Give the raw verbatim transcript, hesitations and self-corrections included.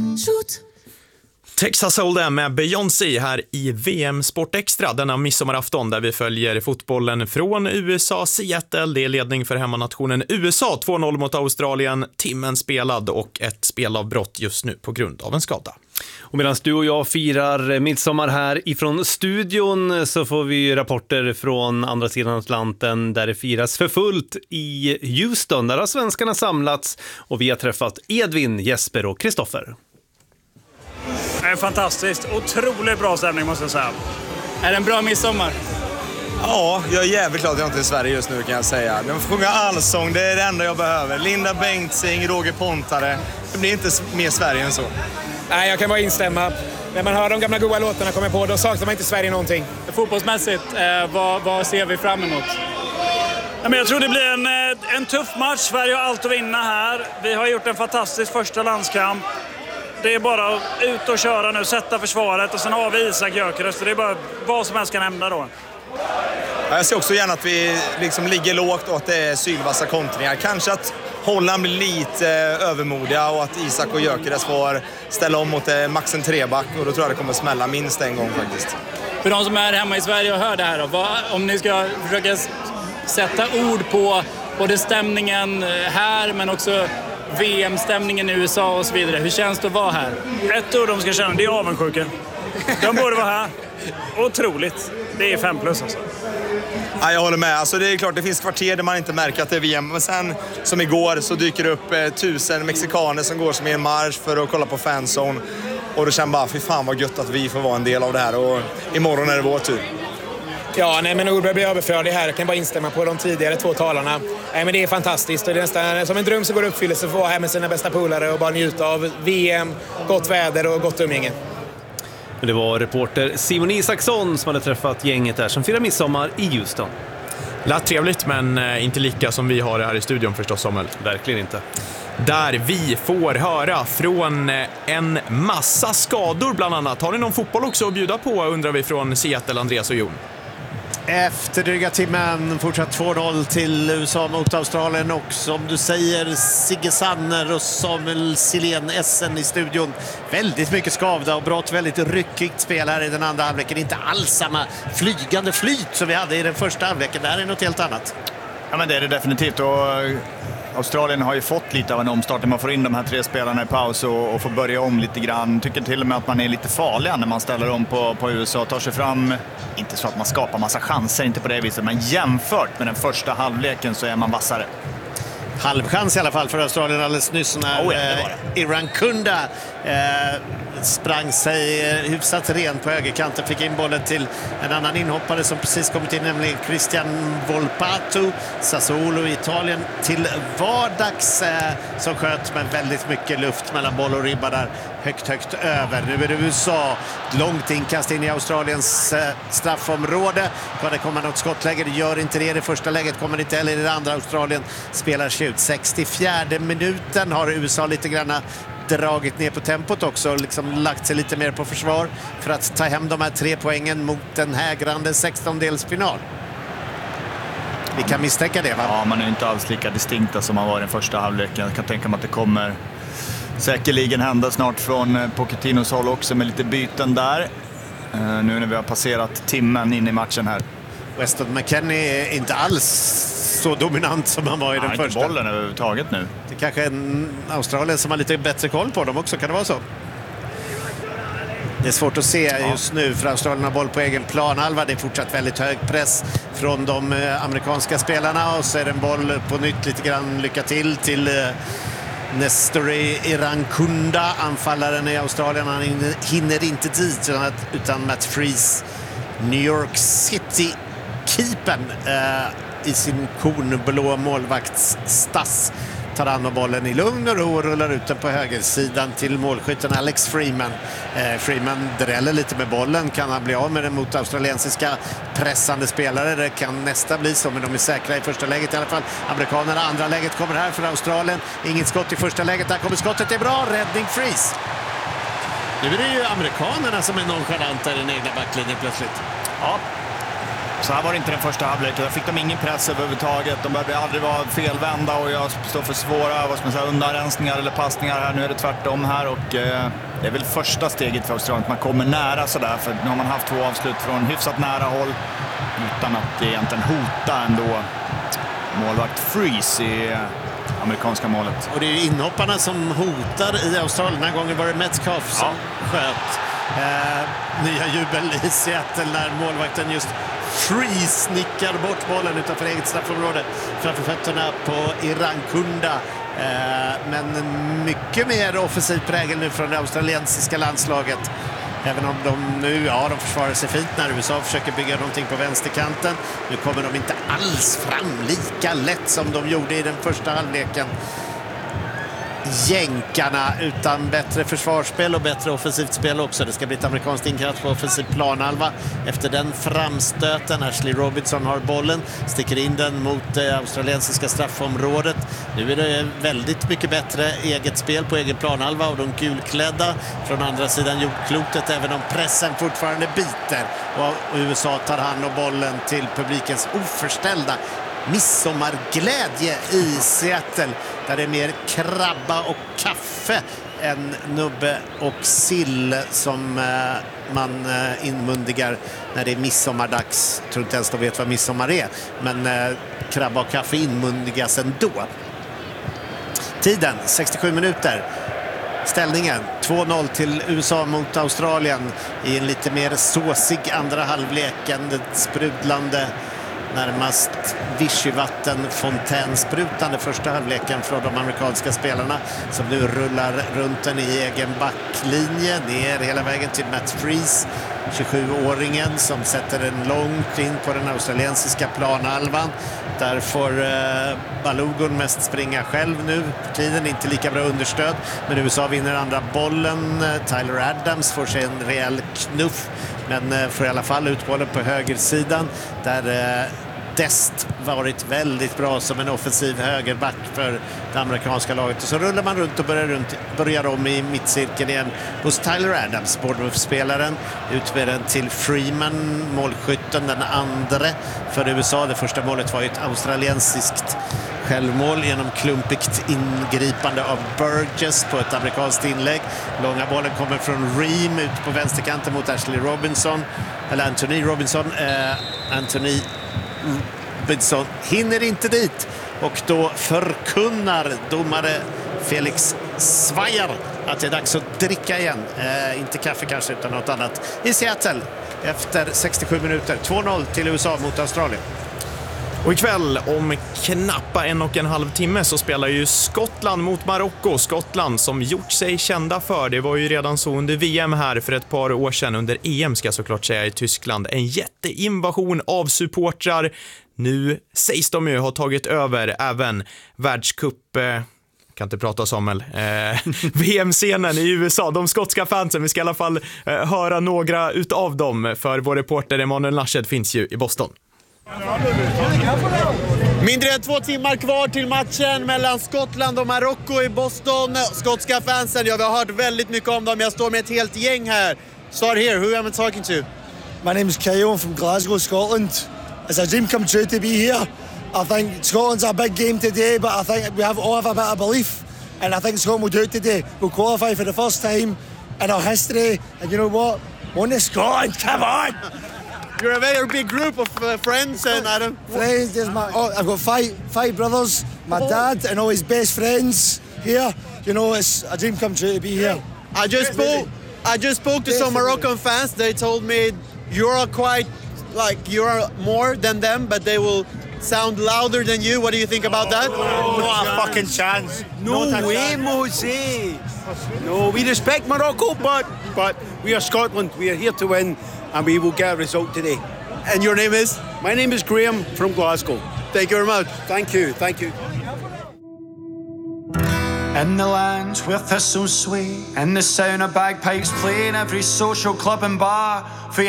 Shoot. Texas Hold'em med Beyoncé här i V M Sport Extra denna midsommarafton där vi följer fotbollen från U S A, Seattle. Det är ledning för hemmanationen U S A, två noll mot Australien, timmen spelad och ett spelavbrott just nu på grund av en skada. Och medan du och jag firar midsommar här ifrån studion så får vi rapporter från andra sidan Atlanten där det firas för fullt i Houston. Där har svenskarna samlats och vi har träffat Edvin, Jesper och Kristoffer. Det är fantastiskt. Otroligt bra stämning måste jag säga. Är det en bra midsommar? Ja, jag är jävligt glad att jag inte är i Sverige just nu kan jag säga. De får sjunga allsång, det är det enda jag behöver. Linda Bengtzing, Roger Pontare. Det blir inte mer Sverige än så. Nej, jag kan bara instämma. När man hör de gamla goda låtarna komma på, då saknar man inte Sverige någonting. Fotbollsmässigt, eh, vad, vad ser vi fram emot? Ja, men jag tror det blir en, en tuff match. Sverige har allt att vinna här. Vi har gjort en fantastisk första landskamp. Det är bara att ut och köra nu, sätta försvaret och sen har vi Isak Gyökeres. Så det är bara vad som helst kan hända då. Ja, jag ser också gärna att vi liksom ligger lågt och att det är sylvassa kontringar. Kanske att Holland blir lite eh, övermodiga och att Isak och Gyökeres får ställa om mot eh, max en treback. Och då tror jag det kommer smälla minst en gång faktiskt. För de som är hemma i Sverige och hör det här då, vad, om ni ska försöka sätta ord på både stämningen här men också V M-stämningen i U S A och så vidare. Hur känns det att vara här? Ett ord de ska känna, det är avundsjuka. De borde vara här. Otroligt. Det är fem plus alltså. Ja, jag håller med. Alltså, det är klart, det finns kvarter där man inte märker att det är V M. Men sen, som igår, så dyker det upp eh, tusen mexikaner som går som i en marsch för att kolla på fanzone. Och då känner bara, fy fan vad gött att vi får vara en del av det här. Och imorgon är det vår tur. Ja, nej, men ord blir överflödig här. Jag kan bara instämma på de tidigare två talarna. Nej, men det är fantastiskt. Och det är nästan som en dröm som går uppfyllelse för att vara här med sina bästa polare och bara njuta av V M, gott väder och gott umgänge. Det var reporter Simon Isaksson som hade träffat gänget där som firar midsommar i Houston. Lät trevligt, men inte lika som vi har det här i studion förstås, Samuel. Verkligen inte. Där vi får höra från en massa skador bland annat. Har ni någon fotboll också att bjuda på, undrar vi från Seattle, Andreas och Jon? Efter dryga timmen fortsatt två noll till U S A mot Australien och som du säger Sigge Sanner och Samuel Silén Essen i studion. Väldigt mycket skavda och brott, väldigt ryckigt spel här i den andra halvleken. Inte alls samma flygande flyt som vi hade i den första halvleken. Det här är något helt annat. Ja, men det är det definitivt och Australien har ju fått lite av en omstart när man får in de här tre spelarna i paus och, och får börja om lite grann. Tycker till och med att man är lite farlig när man ställer om på, på U S A och tar sig fram. Inte så att man skapar massa chanser, inte på det viset, men jämfört med den första halvleken så är man vassare. Halvchans i alla fall för Australien alldeles nyss när oh, ja, det var det. eh, Iran Kunda eh, sprang sig eh, hyfsat ren på högerkanten, fick in bollen till en annan inhoppare som precis kommit in, nämligen Christian Volpato, Sassuolo i Italien till vardags eh, som sköt med väldigt mycket luft mellan boll och ribba där högt högt över. Nu är det U S A, långt inkast in i Australiens eh, straffområde. Kan det komma något skottläge? Det gör inte det. Det första läget kommer inte heller i det andra. Australien spelar sig ut. sextiofjärde minuten har U S A lite grann dragit ner på tempot också och liksom lagt sig lite mer på försvar för att ta hem de här tre poängen mot en hägrande sextondelsfinal. Vi kan misstänka det, va? Ja, man är inte alls lika distinkta som man var i den första halvleken. Jag kan tänka mig att det kommer säkerligen hända snart från Pochettinos håll också med lite byten där. Uh, nu när vi har passerat timmen in i matchen här. Weston McKennie är inte alls så dominant som han var i ja, den första. Bollen överhuvudtaget nu. Det är kanske en Australien som har lite bättre koll på dem också, kan det vara så? Det är svårt att se just nu för Australien har boll på egen planhalva. Det är fortsatt väldigt hög press från de amerikanska spelarna och så är det en boll på nytt lite grann lycka till till Nestori Irankunda, anfallaren i Australien. Han hinner inte dit utan, utan Matt Freese, New York City keepern eh, i sin kornblå målvaktsstass tar hand om bollen i lugn och ro och rullar ut den på högersidan till målskytten Alex Freeman. Eh, Freeman dräller lite med bollen. Kan han bli av med den mot australiensiska pressande spelare? Det kan nästa bli så, men de är säkra i första läget i alla fall. Amerikanerna, andra läget kommer här för Australien. Inget skott i första läget. Där kommer skottet, det är bra. Räddning Freeze. Nu är det ju amerikanerna som är nonchalanta i den egna backlinjen plötsligt. Ja. Så här var det inte den första halvleken. Där fick de ingen press överhuvudtaget. De behövde aldrig vara felvända och jag står för svåra vad ska man säga, undanrensningar eller passningar här. Nu är det tvärtom här och eh, det är väl första steget för Australien att man kommer nära sådär. För nu har man haft två avslut från hyfsat nära håll utan att egentligen hota ändå målvakt Freeze i amerikanska målet. Och det är ju inhopparna som hotar i Australien. Den här gången var det Metcalf som ja. sköt. Eh, nya jubel i Seattle när målvakten just Freeze nickar bort bollen utanför eget straffområde framför fötterna på Irankunda. Eh, men mycket mer offensiv prägel nu från det australiensiska landslaget. Även om de nu, ja, de försvarar sig fint när U S A försöker bygga någonting på vänsterkanten. Nu kommer de inte alls fram lika lätt som de gjorde i den första halvleken. Jänkarna, utan bättre försvarsspel och bättre offensivt spel också. Det ska bli ett amerikanskt inkast på offensiv planhalva. Efter den framstöten, Ashley Robinson har bollen, sticker in den mot det australiensiska straffområdet. Nu är det väldigt mycket bättre eget spel på egen planhalva och de gulklädda från andra sidan jordklotet, även om pressen fortfarande biter. Och U S A tar hand om bollen till publikens oförställda midsommarglädje i Seattle, där det är mer krabba och kaffe än nubbe och sill som eh, man eh, inmundigar när det är midsommardags. Jag tror inte ens de vet vad midsommar är, men eh, krabba och kaffe inmundigas ändå. Tiden sextiosju minuter. Ställningen två noll till U S A mot Australien i en lite mer såsig andra halvlek än det sprudlande, närmast vichyvatten fontänsprutande första halvleken från de amerikanska spelarna som nu rullar runt den i egen backlinje ner hela vägen till Matt Freeze, tjugosjuåringen som sätter den långt in på den australiensiska planhalvan. Där får eh, Balogun mest springa själv nu för tiden, inte lika bra understöd, men U S A vinner andra bollen. Tyler Adams får sig en rejäl knuff, men eh, får i alla fall ut bollen på högersidan där eh, Dest varit väldigt bra som en offensiv högerback för det amerikanska laget. Och så rullar man runt och börjar, runt, börjar om i mittcirkeln igen hos Tyler Adams, Bournemouth-spelaren. Ut med den till Freeman, målskytten, den andra för U S A. Det första målet var ju ett australiensiskt självmål genom klumpigt ingripande av Burgess på ett amerikanskt inlägg. Långa bollen kommer från Ream ut på vänsterkanten mot Ashley Robinson, eller Anthony Robinson. Eh, Anthony Robinson hinner inte dit och då förkunnar domare Felix Svajar att det är dags att dricka igen. Eh, inte kaffe kanske utan något annat i Seattle efter sextiosju minuter. två noll till U S A mot Australien. Och ikväll om knappa en och en halv timme så spelar ju Skottland mot Marocko. Skottland som gjort sig kända för, det var ju redan så under V M här för ett par år sedan, under E M ska jag såklart säga, i Tyskland. En jätteinvasion av supportrar. Nu sägs de ju ha tagit över även världscup... Eh, kan inte prata Samuel. Eh, V M-scenen i U S A, de skotska fansen. Vi ska i alla fall eh, höra några utav dem, för vår reporter Emanuel Nashed finns ju i Boston. Mindre än två timmar kvar till matchen mellan Skottland och Marocko i Boston. Skotska fansen, ja, vi har hört väldigt mycket om dem. Jag står med ett helt gäng här. Start here, who am I talking to? My name is Kyle, I'm from Glasgow, Scotland. It's a dream come true to be here. I think Scotland's a big game today, but I think we have all have a bit of belief. And I think Scotland will do it today. We'll qualify for the first time in our history. And you know what? One is Scotland, come on! You're a very big group of uh, friends, and Adam. Friends, there's my, oh, I've got five five brothers, my dad, and all his best friends here. You know, it's a dream come true to be here. I just spoke. I just spoke to some Moroccan fans. They told me you're quite like you're more than them, but they will sound louder than you. What do you think about that? Oh, not a fucking chance. No, no way, Mose. No, we respect Morocco, but but we are Scotland. We are here to win. And we will get a result today. And your name is? My name is Graham from Glasgow. Thank you very much. Thank you, thank you. In the lands where thistles sway, and the sound of bagpipes playing every social club and bar. For